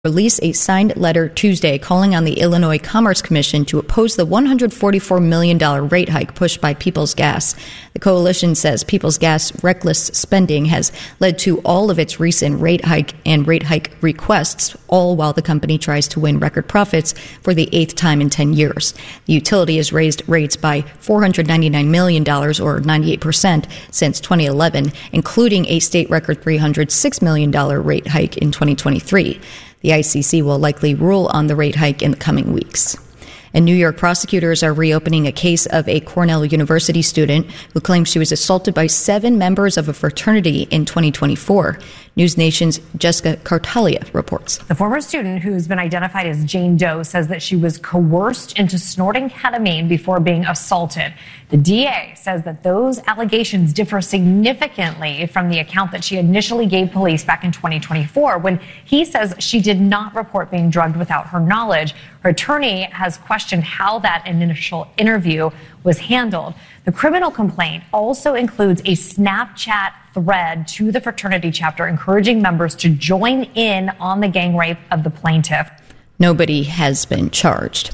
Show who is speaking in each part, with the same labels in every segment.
Speaker 1: release a signed letter Tuesday calling on the Illinois Commerce Commission to oppose the $144 million rate hike pushed by Peoples Gas. The coalition says Peoples Gas reckless spending has led to all of its recent rate hike requests, all while the company tries to win record profits for the 8th time in 10 years. The utility has raised rates by $499 million, or 98%, since 2011, including a state record $306 million rate hike in 2023. The ICC will likely rule on the rate hike in the coming weeks. And New York prosecutors are reopening a case of a Cornell University student who claims she was assaulted by 7 members of a fraternity in 2024. News Nation's Jessica Cartalia reports.
Speaker 2: The former student, who's been identified as Jane Doe, says that she was coerced into snorting ketamine before being assaulted. The DA says that those allegations differ significantly from the account that she initially gave police back in 2024, when he says she did not report being drugged without her knowledge. Her attorney has questioned how that initial interview was handled. The criminal complaint also includes a Snapchat thread to the fraternity chapter encouraging members to join in on the gang rape of the plaintiff.
Speaker 1: Nobody has been charged.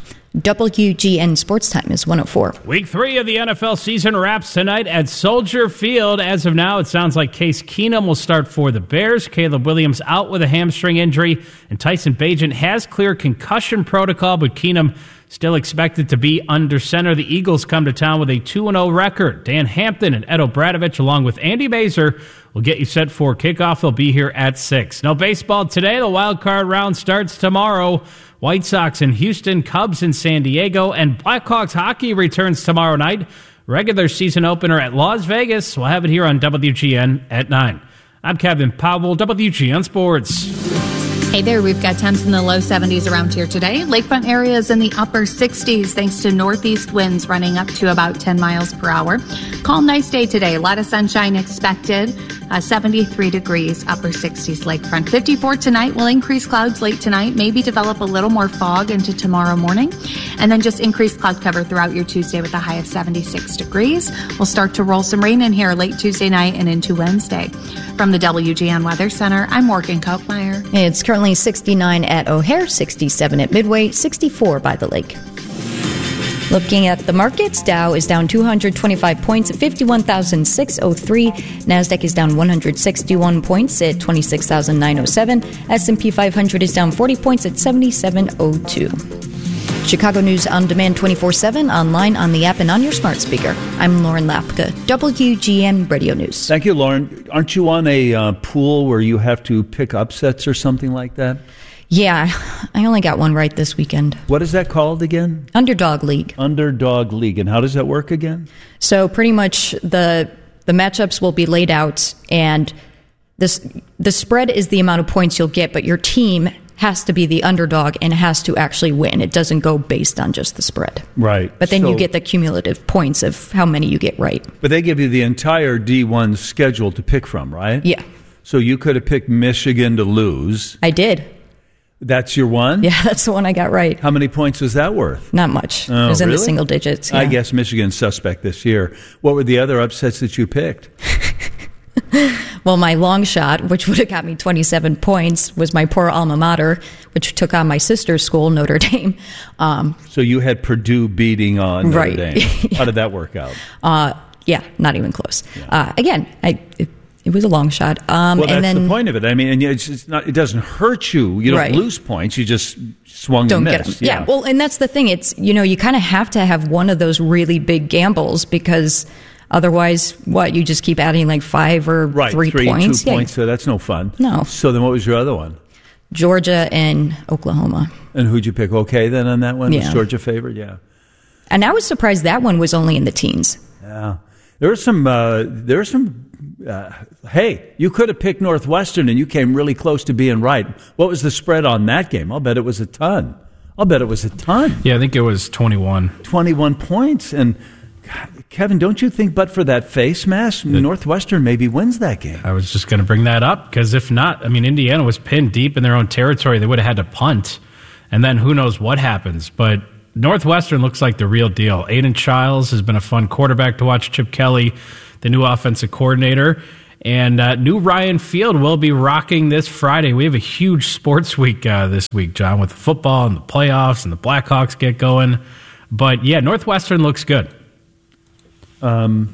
Speaker 1: WGN Sports Time is 104.
Speaker 3: Week 3 of the NFL season wraps tonight at Soldier Field. As of now, it sounds like Case Keenum will start for the Bears. Caleb Williams out with a hamstring injury, and Tyson Bagent has cleared concussion protocol, but Keenum still expected to be under center. The Eagles come to town with a 2-0 record. Dan Hampton and Ed O'Bradovich, along with Andy Mazer, will get you set for kickoff. They'll be here at 6. No baseball today. The wild card round starts tomorrow. White Sox in Houston, Cubs in San Diego, and Blackhawks hockey returns tomorrow night. Regular season opener at Las Vegas. We'll have it here on WGN at 9. I'm Kevin Powell, WGN Sports.
Speaker 4: Hey there, we've got temps in the low 70s around here today. Lakefront areas in the upper 60s thanks to northeast winds running up to about 10 miles per hour. Calm, nice day today. A lot of sunshine expected. 73 degrees, upper 60s lakefront. 54 tonight. Will increase clouds late tonight. Maybe develop a little more fog into tomorrow morning. And then just increase cloud cover throughout your Tuesday with a high of 76 degrees. We'll start to roll some rain in here late Tuesday night and into Wednesday. From the WGN Weather Center, I'm Morgan Kochmeyer.
Speaker 1: It's currently 69 at O'Hare, 67 at Midway, 64 by the lake. Looking at the markets, Dow is down 225 points at 51,603. NASDAQ is down 161 points at 26,907. S&P 500 is down 40 points at 7702. Chicago News on demand 24/7, online, on the app, and on your smart speaker. I'm Lauren Lapka, WGN Radio News.
Speaker 5: Thank you, Lauren. Aren't you on a pool where you have to pick upsets or something like that?
Speaker 1: Yeah, I only got one right this weekend.
Speaker 5: What is that called again?
Speaker 1: Underdog League.
Speaker 5: Underdog League. And how does that work again?
Speaker 1: So pretty much the matchups will be laid out, and the spread is the amount of points you'll get, but your team has to be the underdog and has to actually win. It doesn't go based on just the spread.
Speaker 5: Right.
Speaker 1: But then you get the cumulative points of how many you get right.
Speaker 5: But they give you the entire D1 schedule to pick from, right?
Speaker 1: Yeah.
Speaker 5: So you could have picked Michigan to lose.
Speaker 1: I did.
Speaker 5: That's your one?
Speaker 1: Yeah, that's the one I got right.
Speaker 5: How many points was that worth?
Speaker 1: Not much.
Speaker 5: Oh,
Speaker 1: it was in
Speaker 5: really?
Speaker 1: the single digits. Yeah.
Speaker 5: I guess Michigan's suspect this year. What were the other upsets that you picked?
Speaker 1: Well, my long shot, which would have got me 27 points, was my poor alma mater, which took on my sister's school, Notre Dame.
Speaker 5: So you had Purdue beating on Notre Dame.
Speaker 1: Yeah.
Speaker 5: How did that work out?
Speaker 1: Yeah, not even close.
Speaker 5: Yeah.
Speaker 1: Again, it was a long shot.
Speaker 5: Well,
Speaker 1: and
Speaker 5: that's the point of it. I mean, and it's not. It doesn't hurt you. You don't lose points. You just swung and missed.
Speaker 1: Don't get them. Yeah. Well, and that's the thing. It's, you kind of have to have one of those really big gambles, because otherwise, you just keep adding like 5 or 3 points.
Speaker 5: 2 points. So that's no fun.
Speaker 1: No.
Speaker 5: So then what was your other one?
Speaker 1: Georgia and Oklahoma.
Speaker 5: And who'd you pick? Okay, then on that one?
Speaker 1: Yeah.
Speaker 5: Was Georgia favored? Yeah.
Speaker 1: And I was surprised that one was only in the teens.
Speaker 5: Yeah. There were some, hey, you could have picked Northwestern and you came really close to being right. What was the spread on that game? I'll bet it was a ton.
Speaker 3: Yeah, I think it was 21.
Speaker 5: 21 points. And Kevin, don't you think, but for that face mask, Northwestern maybe wins that game?
Speaker 3: I was just going to bring that up, because if not, I mean, Indiana was pinned deep in their own territory. They would have had to punt, and then who knows what happens. But Northwestern looks like the real deal. Aiden Childs has been a fun quarterback to watch. Chip Kelly, the new offensive coordinator. And new Ryan Field will be rocking this Friday. We have a huge sports week this week, John, with the football and the playoffs and the Blackhawks get going. But, yeah, Northwestern looks good.
Speaker 5: I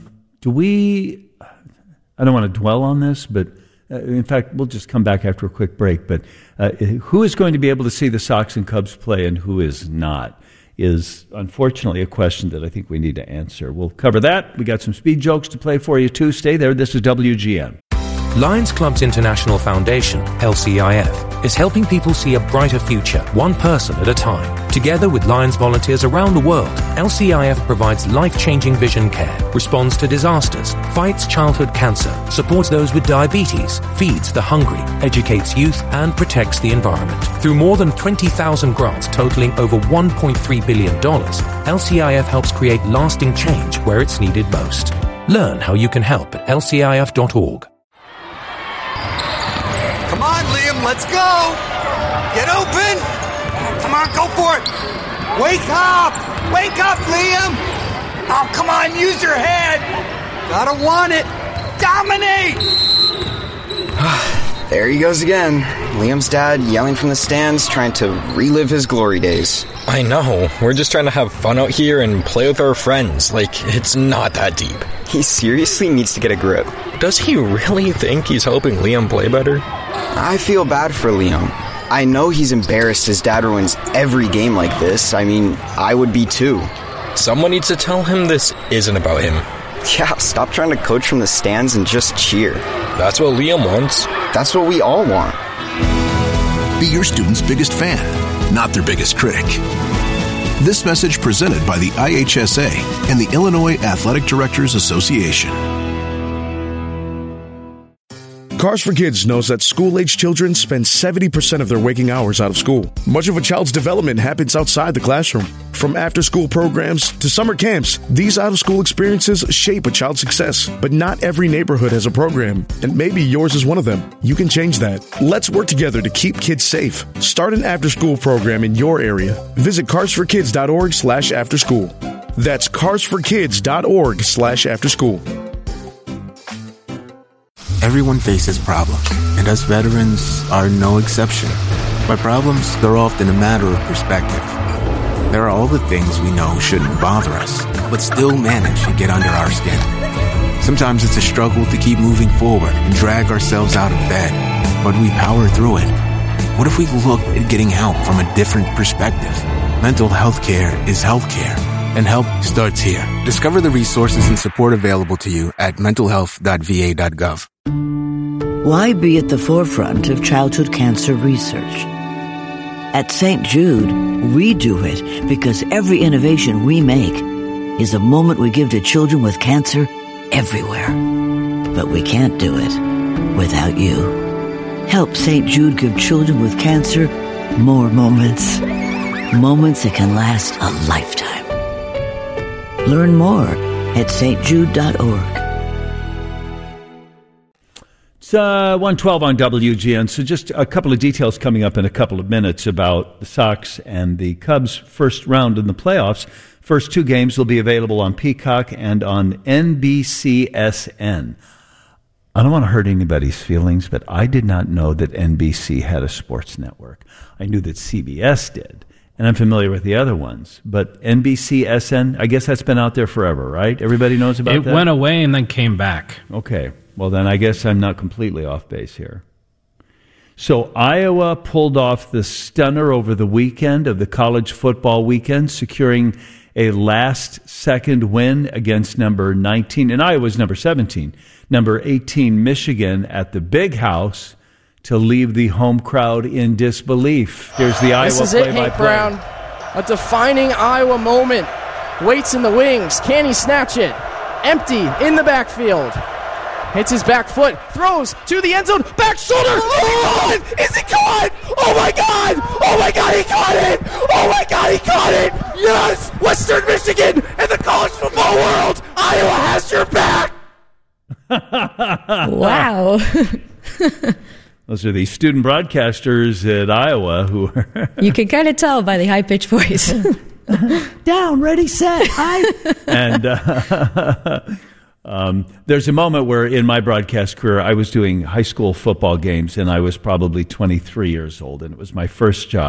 Speaker 5: don't want to dwell on this, but in fact, we'll just come back after a quick break. But who is going to be able to see the Sox and Cubs play and who is not is unfortunately a question that I think we need to answer. We'll cover that. We got some speed jokes to play for you, too. Stay there. This is WGN.
Speaker 6: Lions Clubs International Foundation, LCIF, is helping people see a brighter future, one person at a time. Together with Lions volunteers around the world, LCIF provides life-changing vision care, responds to disasters, fights childhood cancer, supports those with diabetes, feeds the hungry, educates youth, and protects the environment. Through more than 20,000 grants totaling over $1.3 billion, LCIF helps create lasting change where it's needed most. Learn how you can help at lcif.org.
Speaker 7: Come on, Liam, let's go! Get open! Come on, go for it! Wake up! Wake up, Liam! Oh, come on, use your head! Gotta want it! Dominate!
Speaker 8: There he goes again. Liam's dad yelling from the stands, trying to relive his glory days.
Speaker 9: I know. We're just trying to have fun out here and play with our friends. Like, it's not that deep.
Speaker 8: He seriously needs to get a grip.
Speaker 9: Does he really think he's helping Liam play better?
Speaker 8: I feel bad for Liam. I know he's embarrassed his dad ruins every game like this. I mean, I would be too.
Speaker 9: Someone needs to tell him this isn't about him.
Speaker 8: Yeah, stop trying to coach from the stands and just cheer.
Speaker 9: That's what Liam wants.
Speaker 8: That's what we all want.
Speaker 10: Be your student's biggest fan, not their biggest critic. This message presented by the IHSA and the Illinois Athletic Directors Association.
Speaker 11: Cars for Kids knows that school-age children spend 70% of their waking hours out of school. Much of a child's development happens outside the classroom. From after-school programs to summer camps, these out-of-school experiences shape a child's success. But not every neighborhood has a program, and maybe yours is one of them. You can change that. Let's work together to keep kids safe. Start an after-school program in your area. Visit carsforkids.org/afterschool. That's carsforkids.org/afterschool.
Speaker 12: Everyone faces problems, and us veterans are no exception. By problems, they're often a matter of perspective. There are all the things we know shouldn't bother us, but still manage to get under our skin. Sometimes it's a struggle to keep moving forward and drag ourselves out of bed, but we power through it. What if we looked at getting help from a different perspective? Mental health care is health care, and help starts here. Discover the resources and support available to you at mentalhealth.va.gov.
Speaker 13: Why be at the forefront of childhood cancer research? At St. Jude, we do it because every innovation we make is a moment we give to children with cancer everywhere. But we can't do it without you. Help St. Jude give children with cancer more moments. Moments that can last a lifetime. Learn more at stjude.org.
Speaker 5: It's 1:12 on WGN. So just a couple of details coming up in a couple of minutes about the Sox and the Cubs' first round in the playoffs. First two games will be available on Peacock and on NBCSN. I don't want to hurt anybody's feelings, but I did not know that NBC had a sports network. I knew that CBS did, and I'm familiar with the other ones. But NBCSN, I guess that's been out there forever, right? Everybody knows about that?
Speaker 3: It went away and then came back.
Speaker 5: Okay. Well, then I guess I'm not completely off base here. So Iowa pulled off the stunner over the weekend of the college football weekend, securing a last-second win against number 19, and Iowa's number 17, number 18 Michigan at the Big House to leave the home crowd in disbelief. Here's the Iowa play-by-play.
Speaker 14: This is it, Hank Brown. A defining Iowa moment. Waits in the wings. Can he snatch it? Empty in the backfield. Hits his back foot, throws to the end zone, back shoulder, oh, is he caught? Oh my God, he caught it! Oh my God, he caught it! Yes, Western Michigan and the college football world, Iowa has your back!
Speaker 1: Wow.
Speaker 5: Those are the student broadcasters at Iowa who are...
Speaker 1: You can kind of tell by the high-pitched voice.
Speaker 5: Down, ready, set, I... And... There's a moment where in my broadcast career, I was doing high school football games, and I was probably 23 years old, and it was my first job.